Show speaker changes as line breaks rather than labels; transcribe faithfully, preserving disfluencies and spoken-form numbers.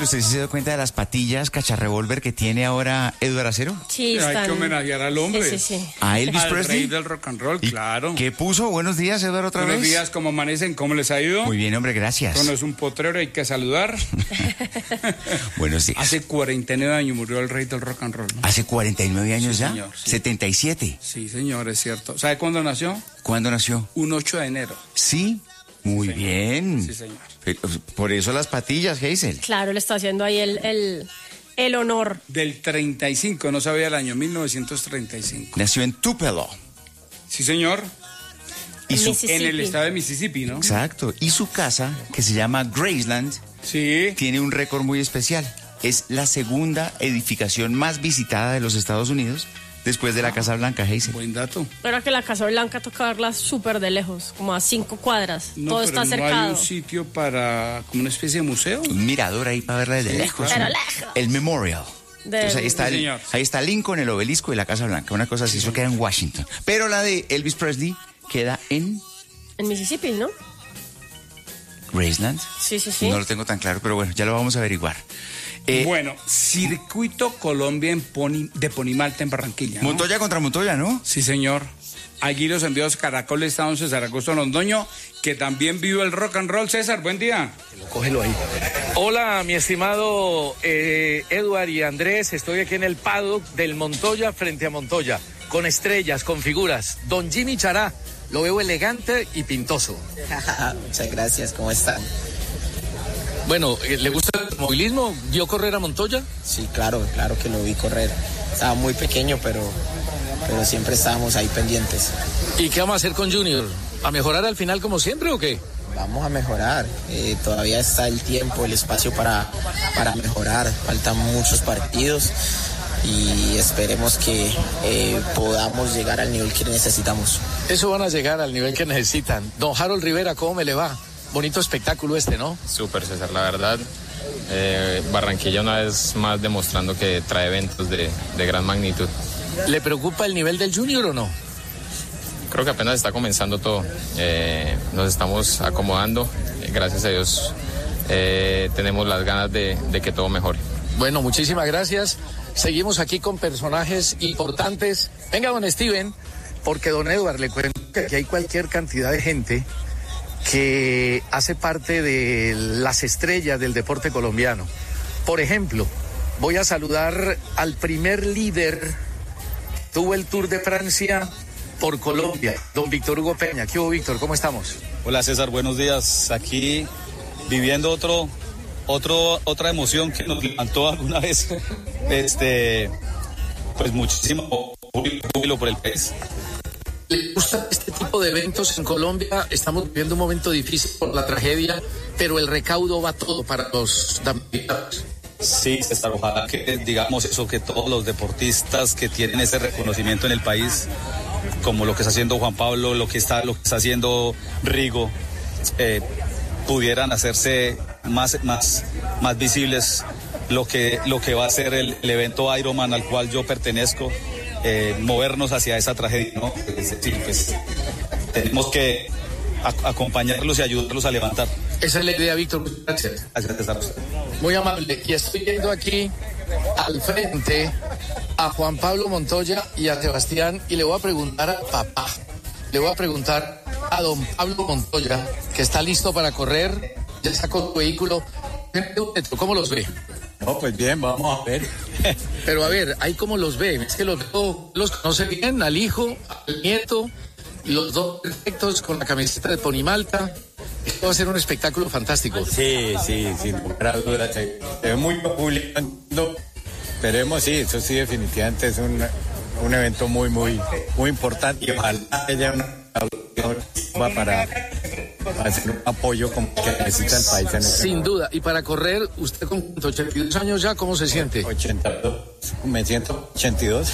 Hazel, ¿usted se dio cuenta de las patillas cacharrevólver que tiene ahora Edward Acero?
Sí, están...
Hay que homenajear al hombre.
Sí, sí, sí.
¿A Elvis
al
Presley?
rey del rock and roll, claro.
¿Qué puso? Buenos días, Edward, otra
Buenos
vez.
días, ¿cómo amanecen? ¿Cómo les ha ido?
Muy bien, hombre, gracias.
Esto no es un potrero, hay que saludar.
Buenos días.
Hace cuarenta y nueve años murió el rey del rock and roll, ¿no?
¿Hace cuarenta y nueve años
Sí,
ya?
señor, sí.
setenta y siete.
Sí, señor, es cierto. ¿Sabe cuándo nació?
¿Cuándo nació?
Un ocho de enero.
Sí, muy
Sí,
bien.
Sí, señor.
Por eso las patillas, Hazel.
Claro, le está haciendo ahí el, el, el honor.
Del treinta y cinco, no sabía el año, mil novecientos treinta y cinco.
Nació en Tupelo.
Sí, señor.
Y
En
su,
Mississippi.
En el estado de Mississippi, ¿no?
exacto. Y su casa, que se llama Graceland,
Sí.
tiene un récord muy especial. Es la segunda edificación más visitada de los Estados Unidos después de la Casa Blanca, Hazel.
Buen dato.
Era que la Casa Blanca toca verla súper de lejos, como a cinco cuadras.
No,
Todo
pero
está
no
cercado.
hay un sitio para, como una especie de museo.
Un mirador ahí para verla desde
Sí,
lejos.
Pero
¿no?
lejos.
El Memorial.
De-
Entonces ahí está,
Sí,
el-
señor.
ahí está Lincoln, el obelisco y la Casa Blanca. Una cosa así, eso queda en Washington. Pero la de Elvis Presley queda en
En Mississippi, ¿no?
Graceland.
Sí, sí, sí.
No lo tengo tan claro, pero bueno, ya lo vamos a averiguar. Eh,
Bueno, Circuito Colombia en Poni- de Ponimalta en Barranquilla, ¿no?
Montoya contra Montoya, ¿no?
Sí, señor. Allí los enviados Caracol está don César Augusto Londoño, que también vive el rock and roll. César, buen día.
Cógelo ahí. Hola, mi estimado eh, Edward y Andrés. Estoy aquí en el paddock del Montoya frente a Montoya, con estrellas, con figuras. Don Jimmy Chará, lo veo elegante y pintoso.
Muchas gracias, ¿cómo están?
Bueno, eh, ¿le gusta el movilismo? ¿Vio correr a Montoya?
Sí, claro, claro que lo vi correr. Estaba muy pequeño, pero, pero siempre estábamos ahí pendientes.
¿Y qué vamos a hacer con Junior? ¿A mejorar al final como siempre o qué?
Vamos a mejorar, eh, todavía está el tiempo, el espacio para, para mejorar, faltan muchos partidos y esperemos que eh, podamos llegar al nivel que necesitamos.
Eso van a llegar al nivel que necesitan. Don Harold Rivera, ¿cómo me le va? Bonito espectáculo este, ¿no?
Súper, César, la verdad. Eh, Barranquilla una vez más demostrando que trae eventos de, de gran magnitud.
¿Le preocupa el nivel del Junior o no?
Creo que apenas está comenzando todo. Eh, nos estamos acomodando. Eh, gracias a Dios eh, tenemos las ganas de, de que todo mejore.
Bueno, muchísimas gracias. Seguimos aquí con personajes importantes. Venga, don Steven, porque don Edward le cuento que aquí hay cualquier cantidad de gente que hace parte de las estrellas del deporte colombiano. Por ejemplo, voy a saludar al primer líder que tuvo el Tour de Francia por Colombia, don Víctor Hugo Peña. ¿Qué hubo, Víctor? ¿Cómo estamos?
Hola César, buenos días. Aquí viviendo otro, otro, otra emoción que nos levantó alguna vez. Este, pues muchísimo júbilo por el país.
¿Le gusta este tipo de eventos en Colombia? Estamos viviendo un momento difícil por la tragedia, pero el recaudo va todo para los damnificados.
Sí, César, ojalá que digamos eso, que todos los deportistas que tienen ese reconocimiento en el país, como lo que está haciendo Juan Pablo, lo que está, lo que está haciendo Rigo, eh, pudieran hacerse más, más, más visibles lo que, lo que va a ser el, el evento Ironman al cual yo pertenezco, eh, movernos hacia esa tragedia, ¿no? Es decir, pues tenemos que a, acompañarlos y ayudarlos a levantar.
Esa es la idea, Víctor. Gracias.
Gracias, César.
Muy amable. Y estoy viendo aquí al frente a Juan Pablo Montoya y a Sebastián, y le voy a preguntar a papá, le voy a preguntar a don Pablo Montoya, que está listo para correr, ya sacó su vehículo. ¿Cómo los ve?
No, pues bien, vamos a ver.
Pero a ver, ahí cómo los ve, es que los, los conoce bien, al hijo, al nieto, los dos perfectos con la camiseta de Ponimalta. Esto va a ser un espectáculo fantástico.
Sí, sí, sin lugar a dudas. Se ve muy publicando. Esperemos, sí, eso sí, definitivamente es un, un evento muy, muy, muy importante. Y ojalá haya una para, para hacer un apoyo como que necesita el país. En este
Sin
momento.
duda. Y para correr, usted con ochenta y dos años ya, ¿cómo se siente?
ochenta y dos, me siento ochenta y dos.